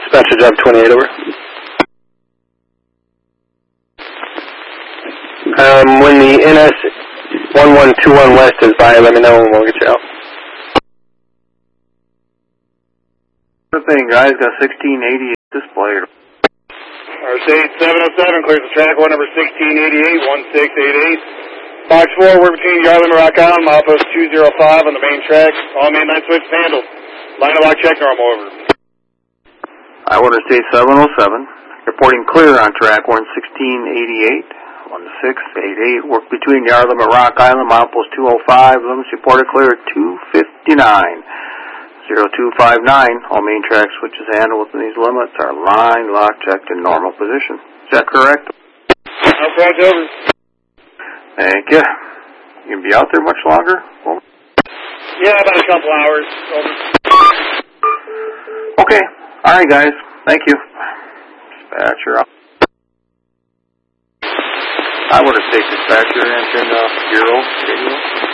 Dispatcher job 28, over. When the NS 1121 West is by, let me know and we'll get you out. Good thing, guys. Got 1688 displayed. State 707 clears the track, one number 1688, 1688. Box 4, we're between Garland and Rock Island, milepost 205 on the main track. All main line switch handled. Line of lock check, normal, over. I order State 707, reporting clear on track 1688, 1688. Work between Garland and Rock Island, milepost 205. Limits reported clear at 259. 0259, all main track switches handled within these limits are line, lock, checked in normal position. Is that correct? Outside, over. Thank you. You can be out there much longer? Over. Yeah, about a couple hours. Over. Okay. All right, guys. Thank you. Dispatcher up. I would have taken dispatcher engine 0.